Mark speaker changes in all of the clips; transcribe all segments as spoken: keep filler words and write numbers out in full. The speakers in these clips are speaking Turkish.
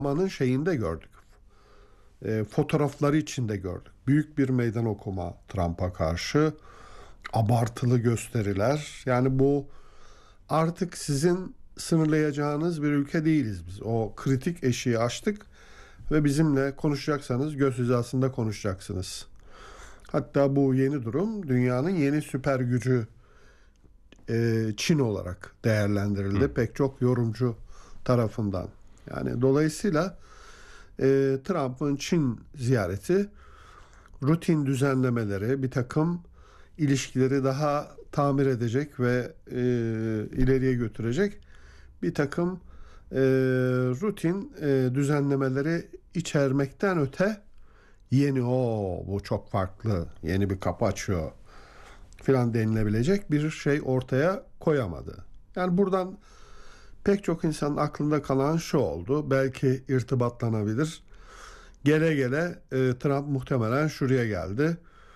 Speaker 1: Manın şeyinde gördük. E, fotoğrafları içinde gördük. Büyük bir meydan okuma Trump'a karşı. Abartılı gösteriler. Yani bu artık sizin sınırlayacağınız bir ülke değiliz biz. O kritik eşiği aştık ve bizimle konuşacaksanız göz hizasında konuşacaksınız. Hatta bu yeni durum dünyanın yeni süper gücü e, Çin olarak değerlendirildi. Hı. Pek çok yorumcu tarafından. Yani dolayısıyla e, Trump'ın Çin ziyareti rutin düzenlemeleri, bir takım ilişkileri daha tamir edecek ve e, ileriye götürecek bir takım e, rutin e, düzenlemeleri içermekten öte yeni o bu çok farklı, yeni bir kapı açıyor filan denilebilecek bir şey ortaya koyamadı. Yani buradan pek çok insanın aklında kalan şu oldu. Belki irtibatlanabilir. Gele gele e, Trump muhtemelen şuraya geldi.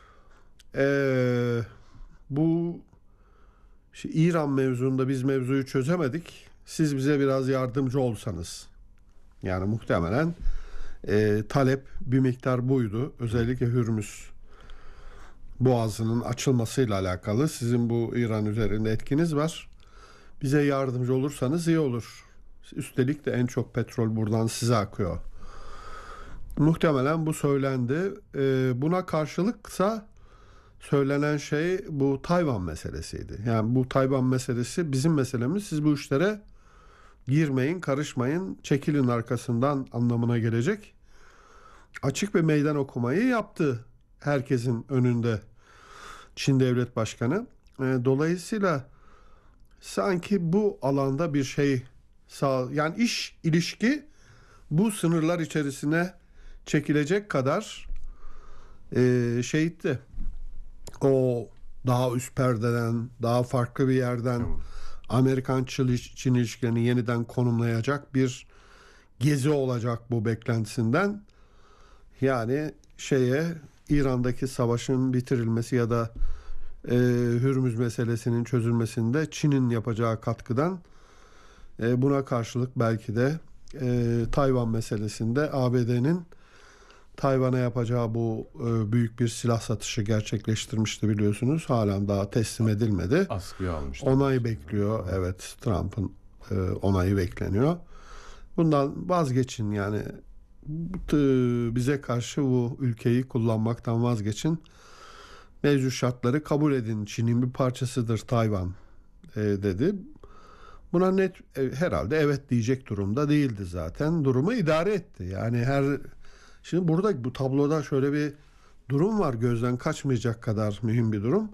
Speaker 1: E, bu işte İran mevzunda biz mevzuyu çözemedik. Siz bize biraz yardımcı olsanız. Yani muhtemelen e, talep bir miktar buydu. Özellikle Hürmüz Boğazı'nın açılmasıyla alakalı. Sizin bu İran üzerinde etkiniz var. Bize yardımcı olursanız iyi olur. Üstelik de en çok petrol buradan size akıyor. Muhtemelen bu söylendi. Ee, buna karşılıksa söylenen şey bu Tayvan meselesiydi. Yani bu Tayvan meselesi bizim meselemiz. Siz bu işlere girmeyin, karışmayın, çekilin arkasından anlamına gelecek. Açık bir meydan okumayı yaptı herkesin önünde Çin Devlet Başkanı. Dolayısıyla sanki bu alanda bir şey sağ, yani iş ilişki bu sınırlar içerisine çekilecek kadar e, şeydi. O daha üst perdeden, daha farklı bir yerden Amerikan-Çin ilişkilerini yeniden konumlayacak bir gezi olacak bu beklentisinden. Yani şeye İran'daki savaşın bitirilmesi ya da e, Hürmüz meselesinin çözülmesinde Çin'in yapacağı katkıdan e, buna karşılık belki de e, Tayvan meselesinde A B D'nin Tayvan'a yapacağı bu e, büyük bir silah satışı gerçekleştirmişti biliyorsunuz. Halen daha teslim edilmedi.
Speaker 2: Askıya almıştı.
Speaker 1: Onay bekliyor. Evet, Trump'ın e, onayı bekleniyor. Bundan vazgeçin yani. Bize karşı bu ülkeyi kullanmaktan vazgeçin. Mevcut şartları kabul edin. Çin'in bir parçasıdır Tayvan e, dedi. Buna net e, herhalde evet diyecek durumda değildi zaten. Durumu idare etti. Yani her şimdi burada bu tabloda şöyle bir durum var, gözden kaçmayacak kadar mühim bir durum.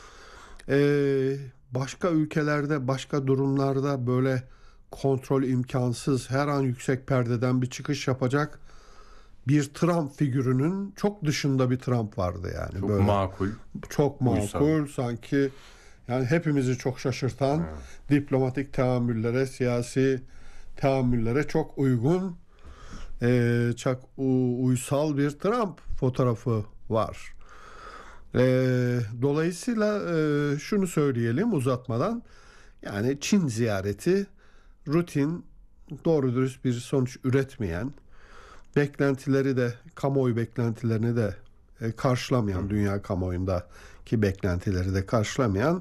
Speaker 1: Ee, başka ülkelerde, başka durumlarda böyle kontrol imkansız, her an yüksek perdeden bir çıkış yapacak bir Trump figürünün çok dışında bir Trump vardı yani.
Speaker 2: Çok
Speaker 1: böyle
Speaker 2: makul.
Speaker 1: Çok makul,
Speaker 2: uysal.
Speaker 1: sanki yani hepimizi çok şaşırtan,
Speaker 2: Evet.
Speaker 1: diplomatik teamüllere, siyasi teamüllere çok uygun, e, çok uysal bir Trump fotoğrafı var. E, dolayısıyla e, şunu söyleyelim uzatmadan, yani Çin ziyareti rutin, doğru dürüst bir sonuç üretmeyen, beklentileri de, kamuoyu beklentilerini de e, karşılamayan, Hı. dünya kamuoyundaki beklentileri de karşılamayan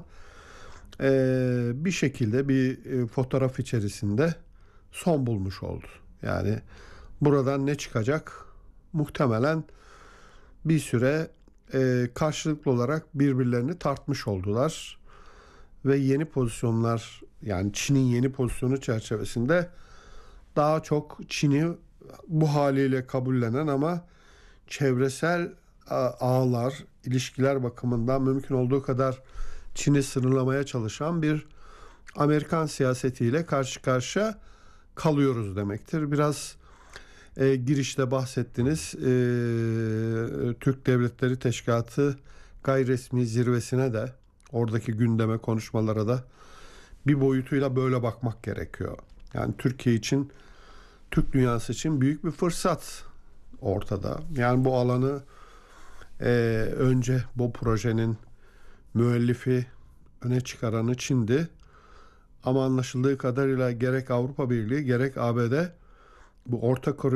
Speaker 1: e, bir şekilde bir e, fotoğraf içerisinde son bulmuş oldu. Yani buradan ne çıkacak? Muhtemelen bir süre e, karşılıklı olarak birbirlerini tartmış oldular ve yeni pozisyonlar, yani Çin'in yeni pozisyonu çerçevesinde daha çok Çin'i bu haliyle kabullenen ama çevresel ağlar, ilişkiler bakımından mümkün olduğu kadar Çin'i sınırlamaya çalışan bir Amerikan siyasetiyle karşı karşıya kalıyoruz demektir. Biraz e, girişte bahsettiniz. E, Türk Devletleri Teşkilatı gayri resmi zirvesine de, oradaki gündeme, konuşmalara da bir boyutuyla böyle bakmak gerekiyor. Yani Türkiye için, Türk dünyası için büyük bir fırsat ortada. Yani bu alanı e, önce bu projenin müellifi, öne çıkaranı Çin'di. Ama anlaşıldığı kadarıyla gerek Avrupa Birliği gerek A B D Bu Orta